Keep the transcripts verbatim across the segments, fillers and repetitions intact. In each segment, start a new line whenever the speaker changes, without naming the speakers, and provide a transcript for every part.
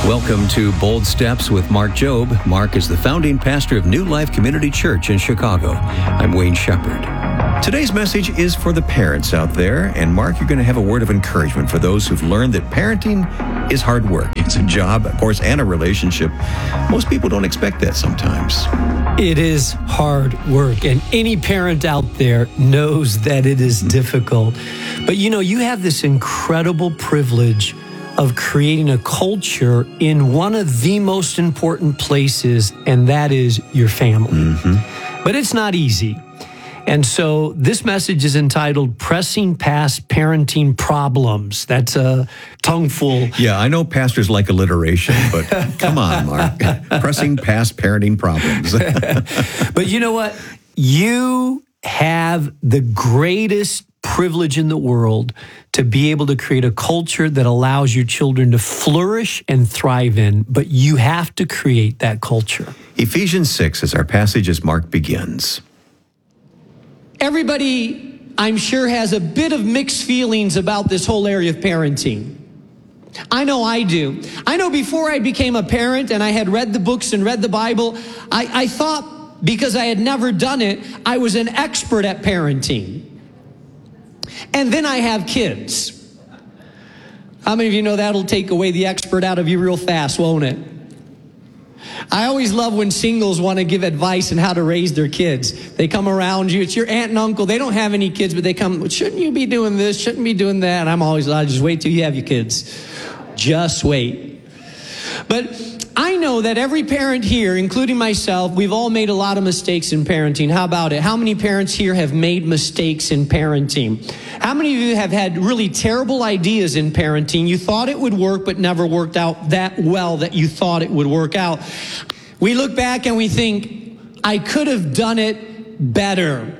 Welcome to Bold Steps with Mark Jobe. Mark is the founding pastor of New Life Community Church in Chicago. I'm Wayne Shepherd. Today's message is for the parents out there. And Mark, you're going to have a word of encouragement for those who've learned that parenting is hard work. It's a job, of course, and a relationship. Most people don't expect that sometimes.
It is hard work, and any parent out there knows that it is difficult. But you know, you have this incredible privilege of creating a culture in one of the most important places, and that is your family. Mm-hmm. But it's not easy. And so this message is entitled Pressing Past Parenting Problems. That's a tongueful.
Yeah, I know pastors like alliteration, but come on, Mark. Pressing Past Parenting Problems.
But you know what? You have the greatest privilege in the world to be able to create a culture that allows your children to flourish and thrive in, but you have to create that culture.
Ephesians six is our passage as Mark begins.
Everybody, I'm sure, has a bit of mixed feelings about this whole area of parenting. I know I do. I know before I became a parent and I had read the books and read the Bible, I, I thought because I had never done it, I was an expert at parenting. And then I have kids. How many of you know that'll take away the expert out of you real fast, won't it? I always love when singles want to give advice on how to raise their kids. They come around you. It's your aunt and uncle. They don't have any kids, but they come, shouldn't you be doing this? Shouldn't be doing that? And I'm always like, just wait till you have your kids. Just wait. But I know that every parent here, including myself, we've all made a lot of mistakes in parenting. How about it? How many parents here have made mistakes in parenting? How many of you have had really terrible ideas in parenting? You thought it would work, but never worked out that well that you thought it would work out. We look back and we think, I could have done it better.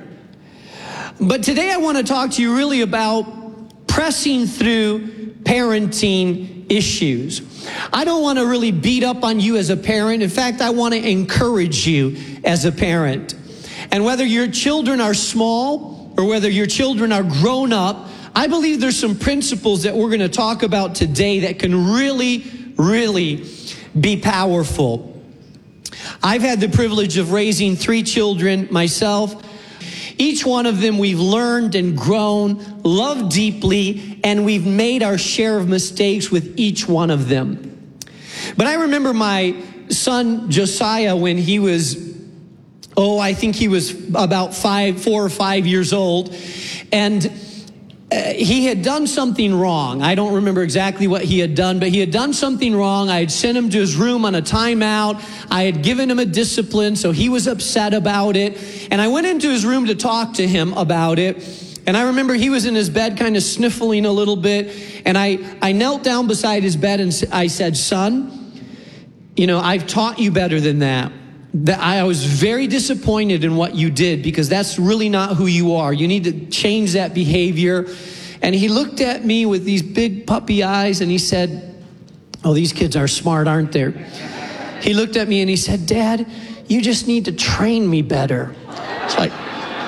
But today I want to talk to you really about pressing through parenting issues. I don't want to really beat up on you as a parent. In fact, I want to encourage you as a parent. And whether your children are small or whether your children are grown up, I believe there's some principles that we're going to talk about today that can really, really be powerful. I've had the privilege of raising three children myself. Each one of them we've learned and grown, loved deeply, and we've made our share of mistakes with each one of them. But I remember my son Josiah when he was, oh, I think he was about five, four or five years old, and uh, he had done something wrong. I don't remember exactly what he had done, but he had done something wrong. I had sent him to his room on a timeout. I had given him a discipline, so he was upset about it. And I went into his room to talk to him about it. And I remember he was in his bed kind of sniffling a little bit. And I, I knelt down beside his bed and I said, son, you know, I've taught you better than that. That I was very disappointed in what you did because that's really not who you are. You need to change that behavior. And he looked at me with these big puppy eyes and he said, oh, these kids are smart, aren't they? He looked at me and he said, Dad, you just need to train me better. It's like,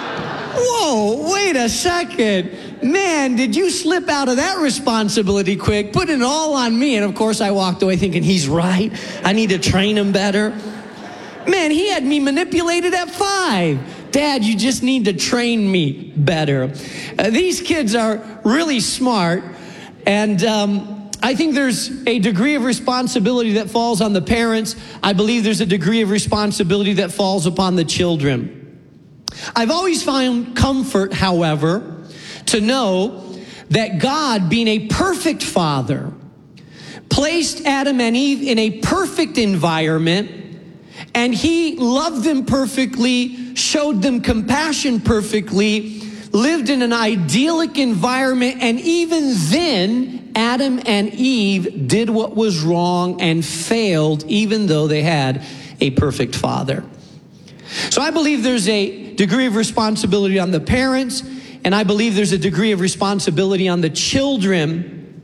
whoa, wait a second. Man, did you slip out of that responsibility quick? Put it all on me. And of course I walked away thinking he's right. I need to train him better. Man, he had me manipulated at five. Dad, you just need to train me better. Uh, these kids are really smart. And um, I think there's a degree of responsibility that falls on the parents. I believe there's a degree of responsibility that falls upon the children. I've always found comfort, however, to know that God, being a perfect father, placed Adam and Eve in a perfect environment. And he loved them perfectly, showed them compassion perfectly, lived in an idyllic environment, and even then, Adam and Eve did what was wrong and failed, even though they had a perfect father. So I believe there's a degree of responsibility on the parents, and I believe there's a degree of responsibility on the children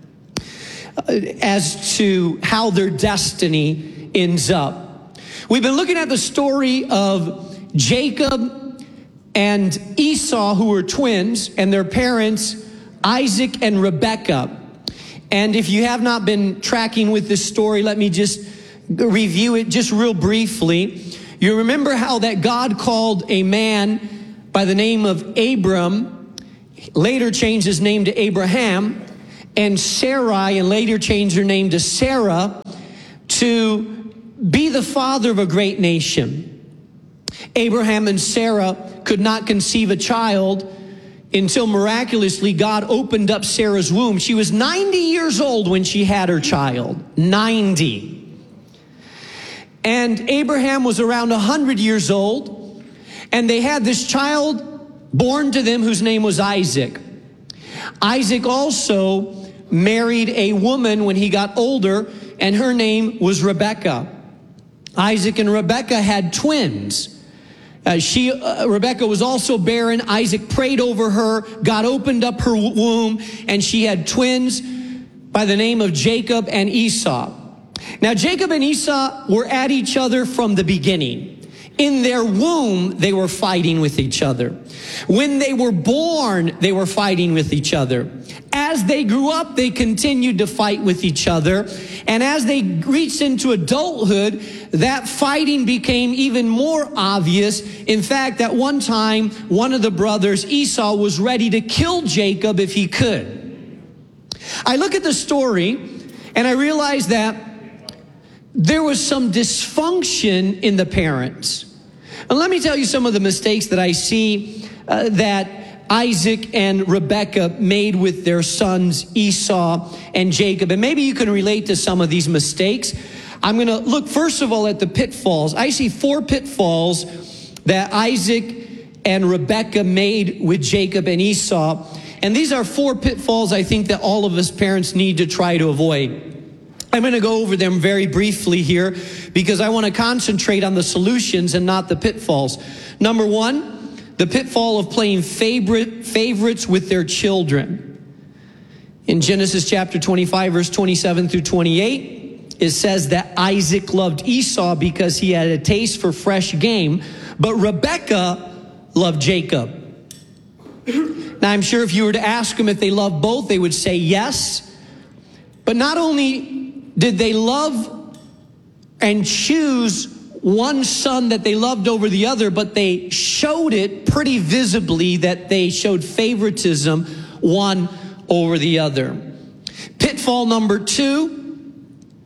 as to how their destiny ends up. We've been looking at the story of Jacob and Esau, who were twins, and their parents, Isaac and Rebekah. And if you have not been tracking with this story, let me just review it just real briefly. You remember how that God called a man by the name of Abram, later changed his name to Abraham, and Sarai, and later changed her name to Sarah, to be the father of a great nation. Abraham and Sarah could not conceive a child until miraculously God opened up Sarah's womb. She was ninety years old when she had her child. ninety. And Abraham was around one hundred years old, and they had this child born to them whose name was Isaac. Isaac also married a woman when he got older, and her name was Rebekah. Isaac and Rebekah had twins. Uh, she, uh, Rebekah was also barren. Isaac prayed over her. God opened up her womb, and she had twins by the name of Jacob and Esau. Now, Jacob and Esau were at each other from the beginning. In their womb, they were fighting with each other. When they were born, they were fighting with each other. As they grew up, they continued to fight with each other. And as they reached into adulthood, that fighting became even more obvious. In fact, at one time, one of the brothers, Esau, was ready to kill Jacob if he could. I look at the story, and I realize that there was some dysfunction in the parents. And let me tell you some of the mistakes that I see uh, that Isaac and Rebekah made with their sons Esau and Jacob. And maybe you can relate to some of these mistakes. I'm going to look first of all at the pitfalls. I see four pitfalls that Isaac and Rebekah made with Jacob and Esau. And these are four pitfalls I think that all of us parents need to try to avoid. I'm going to go over them very briefly here because I want to concentrate on the solutions and not the pitfalls. Number one, the pitfall of playing favorite favorites with their children. In Genesis chapter twenty-five, verse twenty-seven through twenty-eight, it says that Isaac loved Esau because he had a taste for fresh game, but Rebekah loved Jacob. Now, I'm sure if you were to ask them if they loved both, they would say yes. But not only did they love and choose one son that they loved over the other, but they showed it pretty visibly that they showed favoritism one over the other. Pitfall number two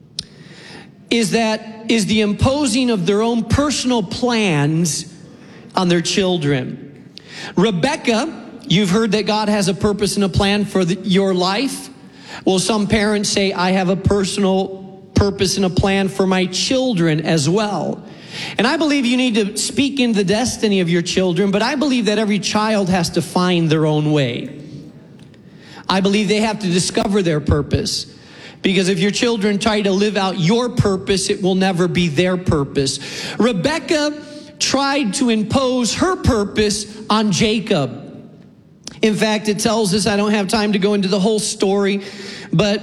is that is the imposing of their own personal plans on their children. Rebekah, you've heard that God has a purpose and a plan for the, your life. Well, some parents say, I have a personal purpose and a plan for my children as well. And I believe you need to speak into the destiny of your children, but I believe that every child has to find their own way. I believe they have to discover their purpose. Because if your children try to live out your purpose, it will never be their purpose. Rebekah tried to impose her purpose on Jacob. In fact, it tells us, I don't have time to go into the whole story, but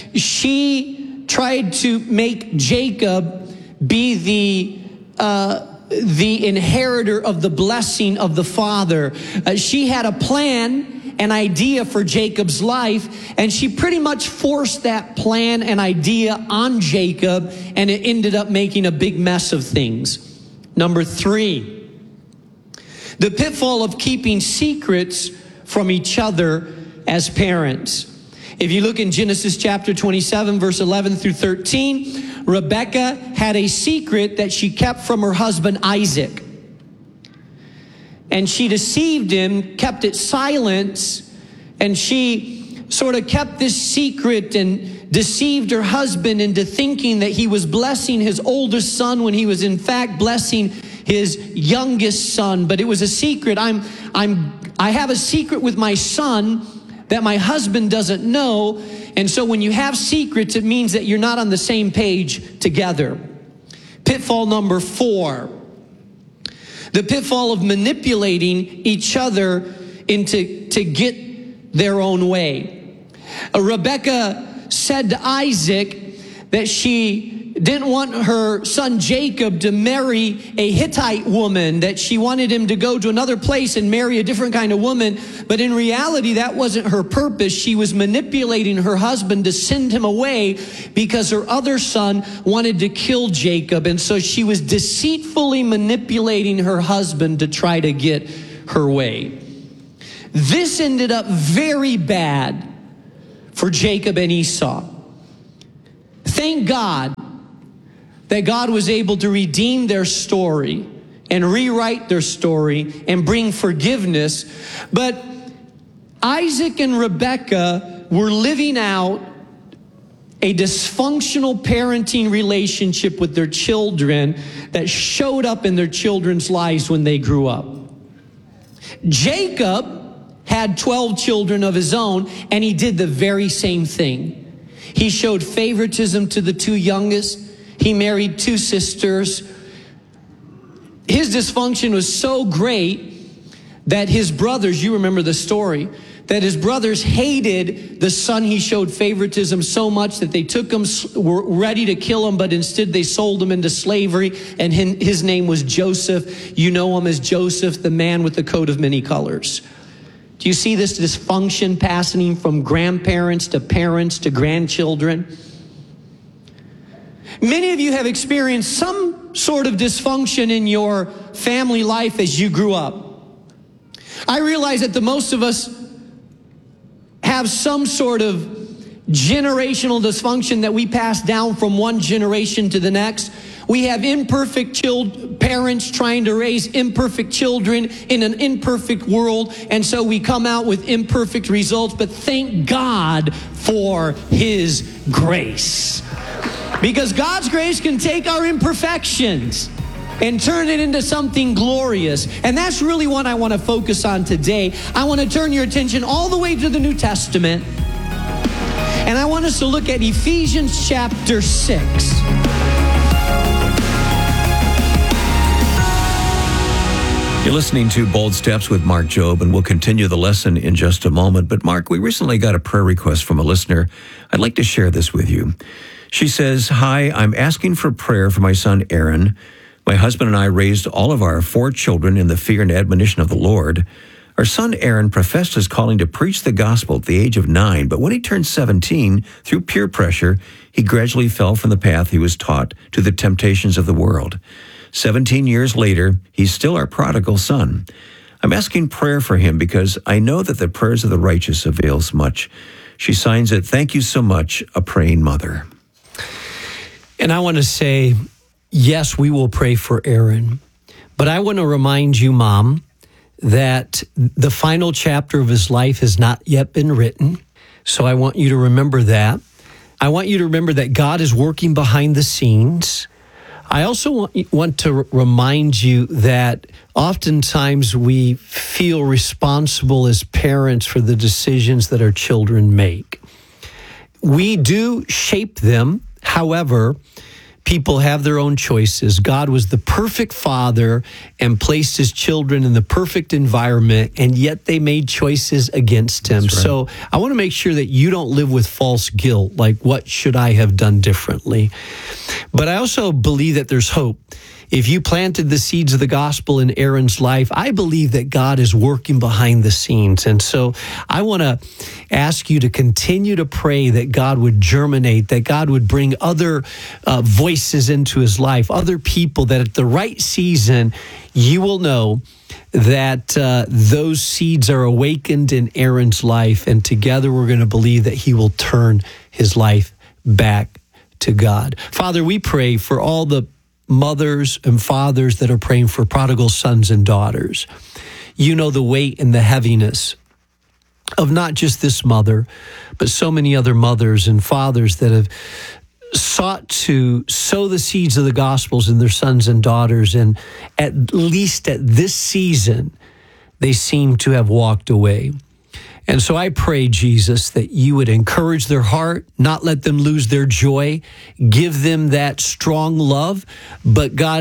she tried to make Jacob be the uh, the inheritor of the blessing of the father. Uh, she had a plan, an idea for Jacob's life, and she pretty much forced that plan and idea on Jacob, and it ended up making a big mess of things. Number three, the pitfall of keeping secrets from each other as parents. If you look in Genesis chapter twenty-seven, verse eleven through thirteen, Rebekah had a secret that she kept from her husband Isaac. And she deceived him, kept it silent, and she sort of kept this secret and deceived her husband into thinking that he was blessing his oldest son when he was in fact blessing his youngest son. But it was a secret. I'm, I'm, I have a secret with my son that my husband doesn't know. And so when you have secrets, it means that you're not on the same page together. Pitfall number four, the pitfall of manipulating each other into to get their own way. Uh, Rebekah said to Isaac that she didn't want her son Jacob to marry a Hittite woman, that she wanted him to go to another place and marry a different kind of woman. But in reality, that wasn't her purpose. She was manipulating her husband to send him away because her other son wanted to kill Jacob. And so she was deceitfully manipulating her husband to try to get her way. This ended up very bad for Jacob and Esau. Thank God that God was able to redeem their story and rewrite their story and bring forgiveness. But Isaac and Rebekah were living out a dysfunctional parenting relationship with their children that showed up in their children's lives when they grew up. Jacob had twelve children of his own, and he did the very same thing. He showed favoritism to the two youngest. He married two sisters. His dysfunction was so great that his brothers, you remember the story, that his brothers hated the son he showed favoritism so much that they took him, were ready to kill him, but instead they sold him into slavery, and his name was Joseph. You know him as Joseph, the man with the coat of many colors. Do you see this dysfunction passing from grandparents to parents to grandchildren? Many of you have experienced some sort of dysfunction in your family life as you grew up. I realize that the most of us have some sort of generational dysfunction that we pass down from one generation to the next. We have imperfect child parents trying to raise imperfect children in an imperfect world, and so we come out with imperfect results. But thank God for His grace, because God's grace can take our imperfections and turn it into something glorious. And that's really what I want to focus on today. I want to turn your attention all the way to the New Testament, and I want us to look at Ephesians chapter six.
You're listening to Bold Steps with Mark Jobe, and we'll continue the lesson in just a moment. But Mark, we recently got a prayer request from a listener. I'd like to share this with you. She says, "Hi, I'm asking for prayer for my son Aaron. My husband and I raised all of our four children in the fear and admonition of the Lord. Our son Aaron professed his calling to preach the gospel at the age of nine, but when he turned seventeen, through peer pressure, he gradually fell from the path he was taught to the temptations of the world. Seventeen years later, he's still our prodigal son. I'm asking prayer for him because I know that the prayers of the righteous avails much." She signs it, "Thank you so much, a praying mother."
And I want to say, yes, we will pray for Aaron. But I want to remind you, Mom, that the final chapter of his life has not yet been written. So I want you to remember that. I want you to remember that God is working behind the scenes. I also want, want to remind you that oftentimes we feel responsible as parents for the decisions that our children make. We do shape them. However, people have their own choices. God was the perfect father and placed his children in the perfect environment, and yet they made choices against him. Right. So I want to make sure that you don't live with false guilt, like, what should I have done differently? But I also believe that there's hope. If you planted the seeds of the gospel in Aaron's life, I believe that God is working behind the scenes. And so I want to ask you to continue to pray that God would germinate, that God would bring other uh, voices into his life, other people, that at the right season, you will know that uh, those seeds are awakened in Aaron's life. And together we're going to believe that he will turn his life back to God. Father, we pray for all the mothers and fathers that are praying for prodigal sons and daughters. You know the weight and the heaviness of not just this mother, but so many other mothers and fathers that have sought to sow the seeds of the gospels in their sons and daughters, and at least at this season, they seem to have walked away. And so I pray, Jesus, that you would encourage their heart, not let them lose their joy, give them that strong love, but God,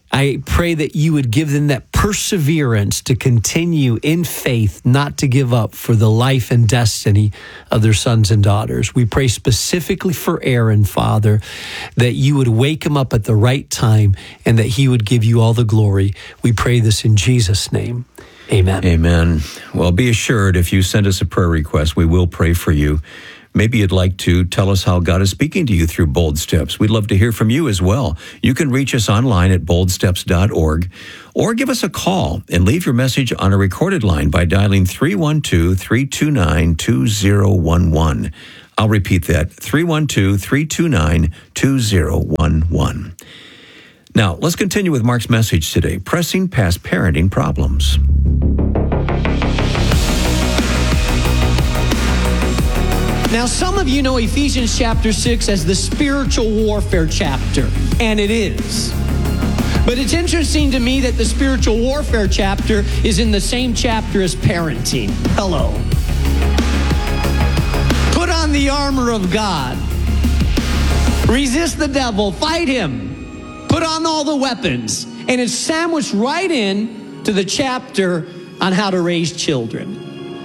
I pray that you would give them that perseverance to continue in faith, not to give up for the life and destiny of their sons and daughters. We pray specifically for Aaron, Father, that you would wake him up at the right time and that he would give you all the glory. We pray this in Jesus' name. Amen.
Amen. Well, be assured, if you send us a prayer request, we will pray for you. Maybe you'd like to tell us how God is speaking to you through Bold Steps. We'd love to hear from you as well. You can reach us online at bold steps dot org or give us a call and leave your message on a recorded line by dialing three one two, three two nine, two zero one one. I'll repeat that, three one two, three two nine, two zero one one. Now, let's continue with Mark's message today, pressing past parenting problems.
Now, some of you know Ephesians chapter six as the spiritual warfare chapter, and it is. But it's interesting to me that the spiritual warfare chapter is in the same chapter as parenting. Hello. Put on the armor of God. Resist the devil. Fight him. Put on all the weapons. And it's sandwiched right in to the chapter on how to raise children.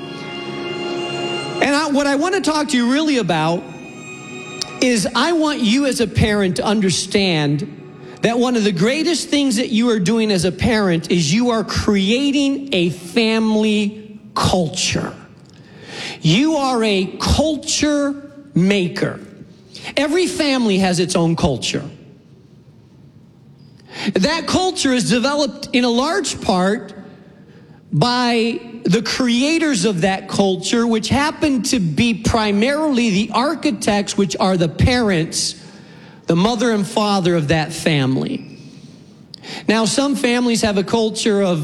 And I, what I want to talk to you really about is I want you as a parent to understand that one of the greatest things that you are doing as a parent is you are creating a family culture. You are a culture maker. Every family has its own culture. That culture is developed in a large part by the creators of that culture, which happen to be primarily the architects, which are the parents, the mother and father of that family. Now, some families have a culture of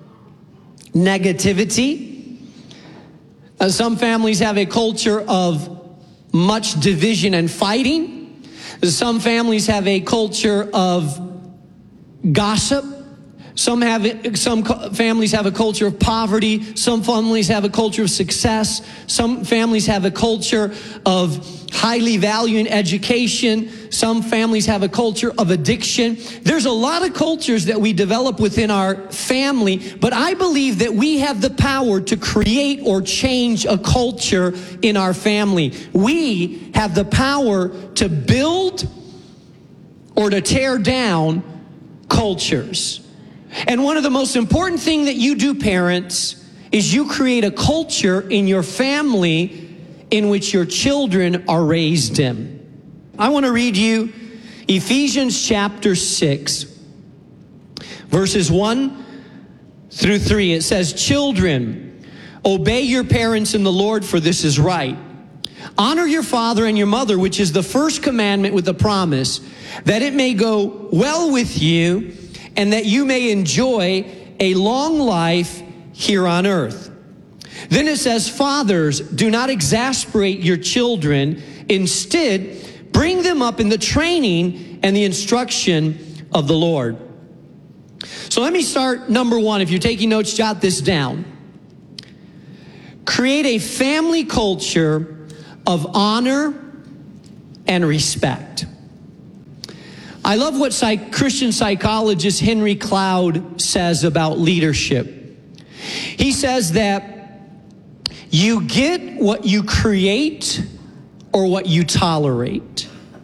negativity. Uh, some families have a culture of much division and fighting. Some families have a culture of gossip. Some have some families have a culture of poverty. Some families have a culture of success. Some families have a culture of highly valuing education. Some families have a culture of addiction. There's a lot of cultures that we develop within our family, but I believe that we have the power to create or change a culture in our family. We have the power to build or to tear down cultures. And one of the most important things that you do, parents, is you create a culture in your family in which your children are raised in. I want to read you Ephesians chapter six, verses one through three. It says, "Children, obey your parents in the Lord, for this is right. Honor your father and your mother, which is the first commandment with a promise, that it may go well with you and that you may enjoy a long life here on earth." Then it says, "Fathers, do not exasperate your children. Instead, bring them up in the training and the instruction of the Lord." So let me start number one. If you're taking notes, jot this down. Create a family culture of honor and respect. I love what psych- Christian psychologist Henry Cloud says about leadership. He says that you get what you create or what you tolerate.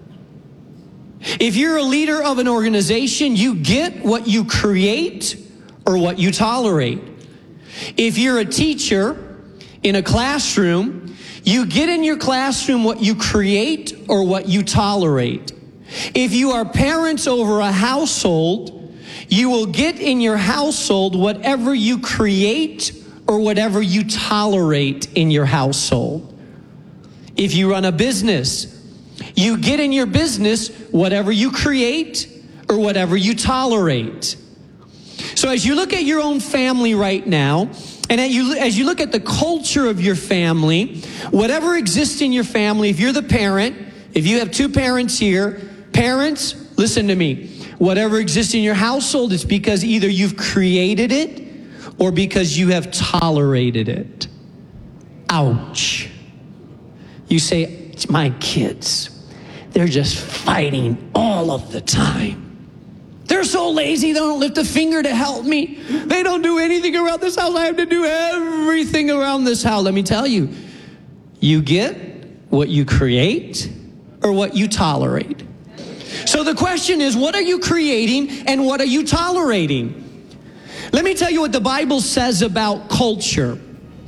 If you're a leader of an organization, you get what you create or what you tolerate. If you're a teacher in a classroom, you get in your classroom what you create or what you tolerate. If you are parents over a household, you will get in your household whatever you create or whatever you tolerate in your household. If you run a business, you get in your business whatever you create or whatever you tolerate. So as you look at your own family right now, and as you, as you look at the culture of your family, whatever exists in your family, if you're the parent, if you have two parents here, parents, listen to me. Whatever exists in your household, it's because either you've created it or because you have tolerated it. Ouch. You say, "It's my kids. They're just fighting all of the time. They're They're so lazy, they don't lift a finger to help me. They don't do anything around this house. I have to do everything around this house. Let me tell you, you get what you create or what you tolerate. So the question is, what are you creating and what are you tolerating? Let me tell you what the Bible says about culture.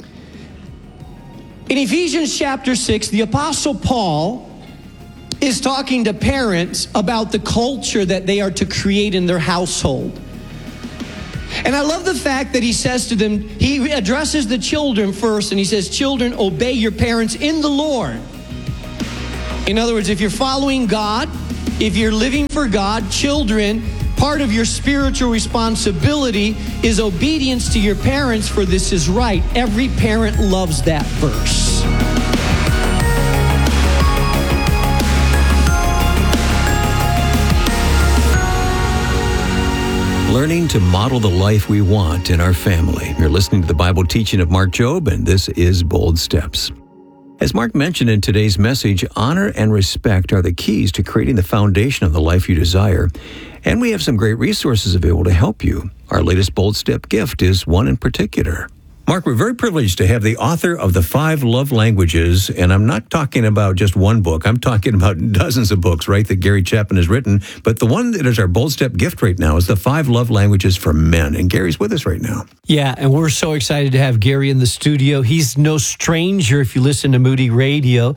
In Ephesians chapter six, the Apostle Paul is talking to parents about the culture that they are to create in their household. And I love the fact that he says to them, he addresses the children first, and he says, children, obey your parents in the Lord. In other words, if you're following God, if you're living for God, children, part of your spiritual responsibility is obedience to your parents, for this is right. Every parent loves that verse.
Learning to model the life we want in our family. You're listening to the Bible teaching of Mark Jobe, and this is Bold Steps. As Mark mentioned in today's message, honor and respect are the keys to creating the foundation of the life you desire. And we have some great resources available to help you. Our latest Bold Step gift is one in particular. Mark, we're very privileged to have the author of The Five Love Languages, and I'm not talking about just one book. I'm talking about dozens of books, right, that Gary Chapman has written. But the one that is our Bold Step gift right now is The Five Love Languages for Men, and Gary's with us right now.
Yeah, and we're so excited to have Gary in the studio. He's no stranger if you listen to Moody Radio.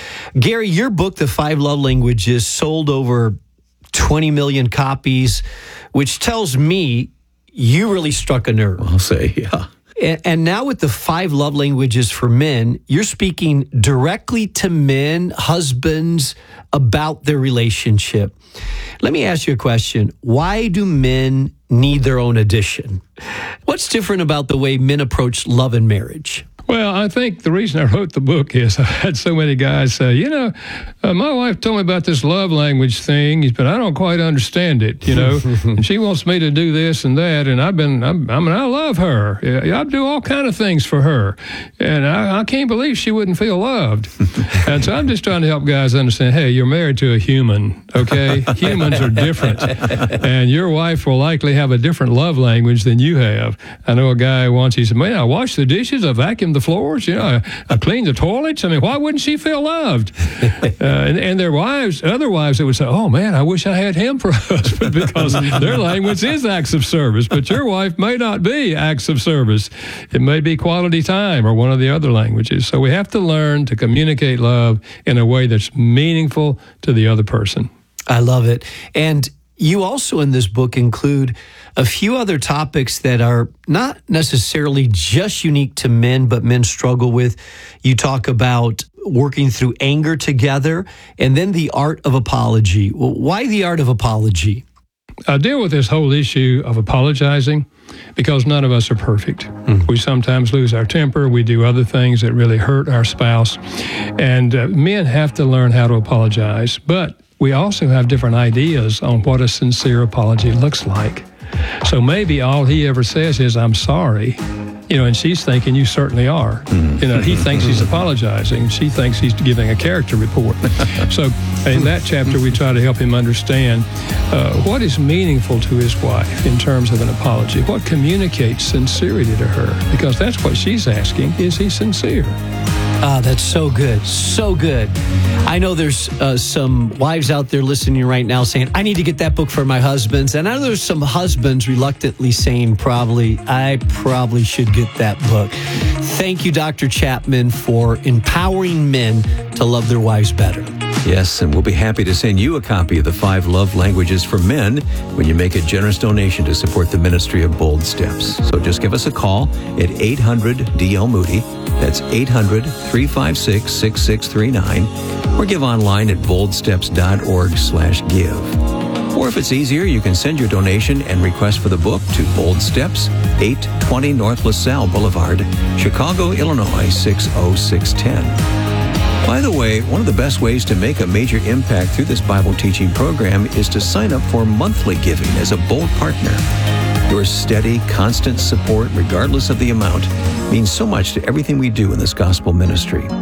Gary, your book, The Five Love Languages, sold over twenty million copies, which tells me you really struck a nerve.
I'll say, yeah.
And now with the five love languages for men, you're speaking directly to men, husbands, about their relationship. Let me ask you a question. Why do men need their own edition? What's different about the way men approach love and marriage?
Well, I think the reason I wrote the book is I had so many guys say, you know, uh, my wife told me about this love language thing, but I don't quite understand it, you know, and she wants me to do this and that, and I've been, I'm, I mean, I love her. I do all kind of things for her, and I, I can't believe she wouldn't feel loved. And so I'm just trying to help guys understand, hey, you're married to a human, okay? Humans are different, and your wife will likely have a different love language than you have. I know a guy once, he said, man, I wash the dishes, I vacuum the floors, you know, I, I clean the toilets. I mean, why wouldn't she feel loved? Uh, and, and their wives, other wives that would say, oh man, I wish I had him for a husband, because their language is acts of service, but your wife may not be acts of service. It may be quality time or one of the other languages. So we have to learn to communicate love in a way that's meaningful to the other person.
I love it. And you also in this book include a few other topics that are not necessarily just unique to men, but men struggle with. You talk about working through anger together, and then the art of apology. Well, why the art of apology?
I deal with this whole issue of apologizing because none of us are perfect. Mm-hmm. We sometimes lose our temper. We do other things that really hurt our spouse. And uh, men have to learn how to apologize, but we also have different ideas on what a sincere apology looks like. So maybe all he ever says is, I'm sorry. You know, and she's thinking, you certainly are. Mm-hmm. You know, he thinks he's apologizing. She thinks he's giving a character report. So in that chapter, we try to help him understand uh, what is meaningful to his wife in terms of an apology. What communicates sincerity to her? Because that's what she's asking. Is he sincere?
Ah, that's so good. So good. I know there's uh, some wives out there listening right now saying, I need to get that book for my husbands. And I know there's some husbands reluctantly saying, probably, I probably should get that book. Thank you, Doctor Chapman, for empowering men to love their wives better.
Yes, and we'll be happy to send you a copy of The Five Love Languages for Men when you make a generous donation to support the ministry of Bold Steps. So just give us a call at eight hundred D L Moody. That's eight hundred, three five six, six six three nine. Or give online at boldsteps.org slash give. Or if it's easier, you can send your donation and request for the book to Bold Steps, eight twenty North LaSalle Boulevard, Chicago, Illinois, six oh six one oh. By the way, one of the best ways to make a major impact through this Bible teaching program is to sign up for monthly giving as a Bold partner. Your steady, constant support, regardless of the amount, means so much to everything we do in this gospel ministry.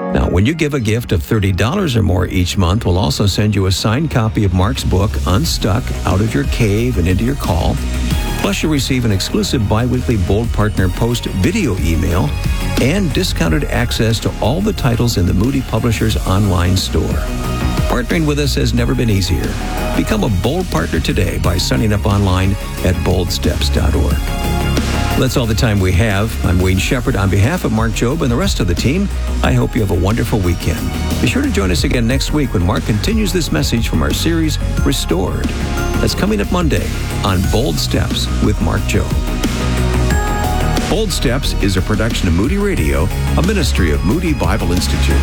Now, when you give a gift of thirty dollars or more each month, we'll also send you a signed copy of Mark's book, Unstuck, Out of Your Cave and Into Your Call. Plus, you'll receive an exclusive bi-weekly Bold Partner Post video email and discounted access to all the titles in the Moody Publishers online store. Partnering with us has never been easier. Become a Bold Partner today by signing up online at bold steps dot org. That's all the time we have. I'm Wayne Shepherd. On behalf of Mark Jobe and the rest of the team, I hope you have a wonderful weekend. Be sure to join us again next week when Mark continues this message from our series, Restored. That's coming up Monday on Bold Steps with Mark Jobe. Bold Steps is a production of Moody Radio, a ministry of Moody Bible Institute.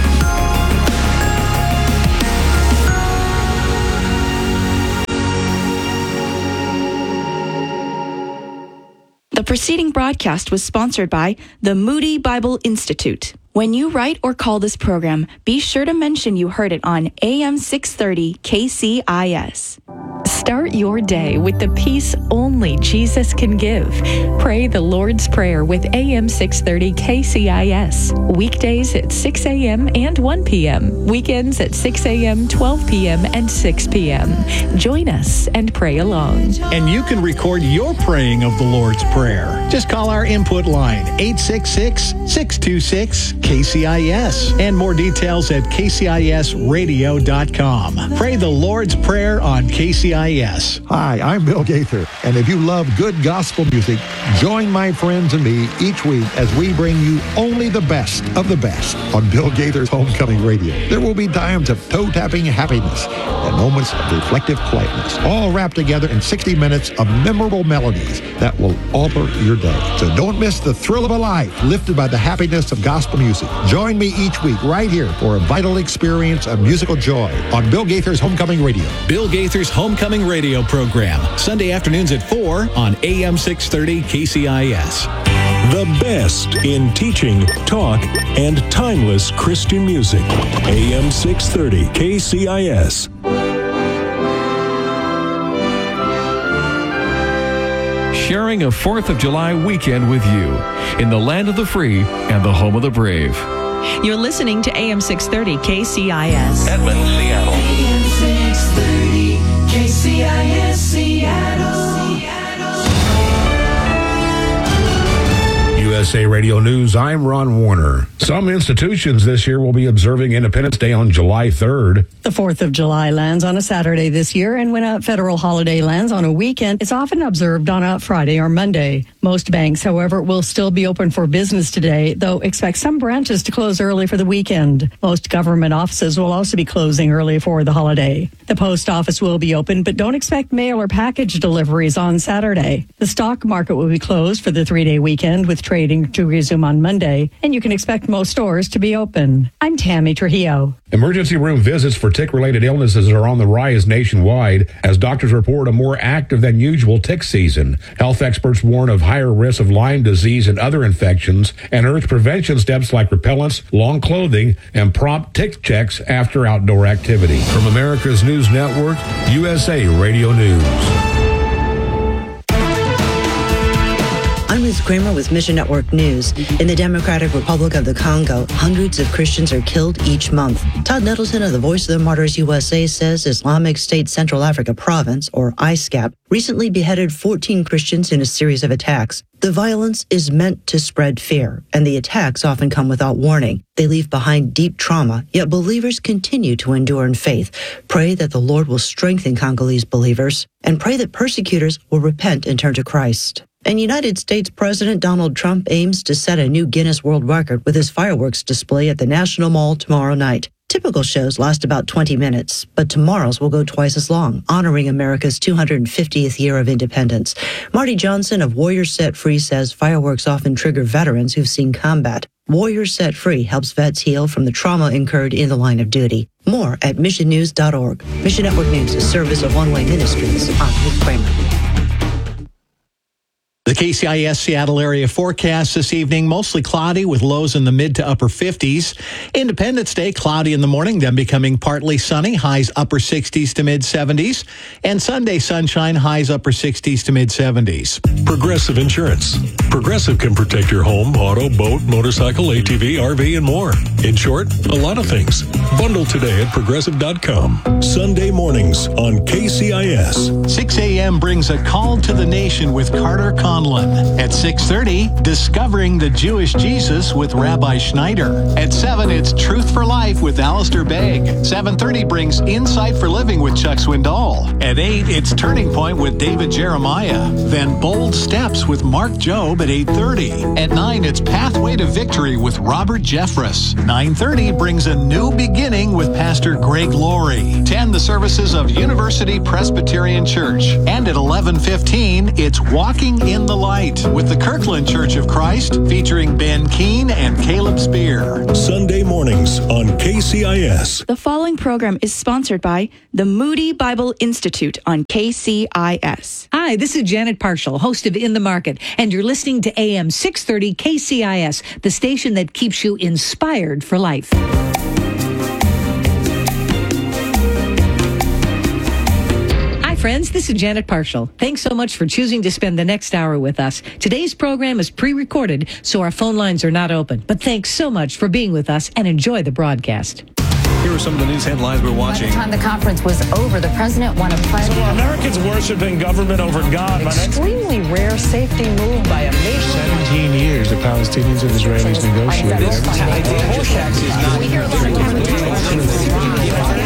The preceding broadcast was sponsored by the Moody Bible Institute. When you write or call this program, be sure to mention you heard it on A M six thirty K C I S. Start your day with the peace only Jesus can give. Pray the Lord's Prayer with A M six thirty K C I S. Weekdays at six a.m. and one p.m. Weekends at six a.m., twelve p.m., and six p.m. Join us and pray along.
And you can record your praying of the Lord's Prayer. Just call our input line, eight six six, six two six, K C I S. And more details at K C I S radio dot com. Pray the Lord's Prayer on K C I S.
Hi, I'm Bill Gaither, and if you love good gospel music, join my friends and me each week as we bring you only the best of the best on Bill Gaither's Homecoming Radio. There will be times of toe-tapping happiness and moments of reflective quietness, all wrapped together in sixty minutes of memorable melodies that will alter your day. So don't miss the thrill of a life lifted by the happiness of gospel music. Join me each week right here for a vital experience of musical joy on Bill Gaither's Homecoming Radio.
Bill Gaither's Homecoming Radio program, Sunday afternoons at four on A M six thirty K C I S.
The best in teaching, talk, and timeless Christian music. A M six thirty K C I S.
Sharing a fourth of July weekend with you in the land of the free and the home of the brave.
You're listening to A M six thirty K C I S.
Edmond, Seattle.
A M six thirty K C I S, Seattle.
U S A Radio News, I'm Ron Warner. Some institutions this year will be observing Independence Day on July third.
The fourth of July lands on a Saturday this year, and when a federal holiday lands on a weekend, it's often observed on a Friday or Monday. Most banks, however, will still be open for business today, though expect some branches to close early for the weekend. Most government offices will also be closing early for the holiday. The post office will be open, but don't expect mail or package deliveries on Saturday. The stock market will be closed for the three-day weekend, with trading to resume on Monday, and you can expect most stores to be open. I'm Tammy Trujillo.
Emergency room visits for tick-related illnesses are on the rise nationwide as doctors report a more active than usual tick season. Health experts warn of higher risks of Lyme disease and other infections and urge prevention steps like repellents, long clothing, and prompt tick checks after outdoor activity. From America's News Network, U S A Radio News.
I'm Ruth Kramer with Mission Network News. In the Democratic Republic of the Congo, hundreds of Christians are killed each month. Todd Nettleton of the Voice of the Martyrs U S A says Islamic State Central Africa Province, or I S C A P, recently beheaded fourteen Christians in a series of attacks. The violence is meant to spread fear, and the attacks often come without warning. They leave behind deep trauma, yet believers continue to endure in faith. Pray that the Lord will strengthen Congolese believers, and pray that persecutors will repent and turn to Christ. And United States President Donald Trump aims to set a new Guinness World Record with his fireworks display at the National Mall tomorrow night. Typical shows last about twenty minutes, but tomorrow's will go twice as long, honoring America's two hundred fiftieth year of independence. Marty Johnson of Warriors Set Free says fireworks often trigger veterans who've seen combat. Warriors Set Free helps vets heal from the trauma incurred in the line of duty. More at mission news dot org. Mission Network News, a service of One Way Ministries. I'm Ruth Kramer.
The K C I S Seattle area forecast this evening, mostly cloudy with lows in the mid to upper fifties. Independence Day, cloudy in the morning, then becoming partly sunny, highs upper sixties to mid seventies. And Sunday, sunshine, highs upper sixties to mid seventies.
Progressive Insurance. Progressive can protect your home, auto, boat, motorcycle, A T V, R V, and more. In short, a lot of things. Bundle today at progressive dot com. Sunday mornings on K C I S.
six a.m. brings a call to the nation with Carter Conlon. At six thirty, Discovering the Jewish Jesus with Rabbi Schneider. At seven, it's Truth for Life with Alistair Begg. seven thirty brings Insight for Living with Chuck Swindoll. At eight, it's Turning Point with David Jeremiah. Then Bold Steps with Mark Jobe at eight thirty. At nine, it's Pathway to Victory with Robert Jeffress. nine thirty brings a new beginning with Pastor Greg Laurie. ten, the services of University Presbyterian Church. And at eleven fifteen, it's Walking in the Light with the Kirkland Church of Christ, featuring Ben Keene and Caleb Spear.
Sunday mornings on K C I S.
The following program is sponsored by the Moody Bible Institute on K C I S.
Hi, this is Janet Parshall, host of In the Market, and you're listening to A M six thirty K C I S, the station that keeps you inspired for life. Friends, this is Janet Parshall. Thanks so much for choosing to spend the next hour with us. Today's program is pre-recorded, so our phone lines are not open. But thanks so much for being with us and enjoy the broadcast.
Here are some of the news headlines we're watching.
By the time the conference was over, the president won a pledge.
So Americans worshiping government over God.
Extremely rare safety move by a nation.
seventeen years the Palestinians and Israelis negotiated.
We hear a lot of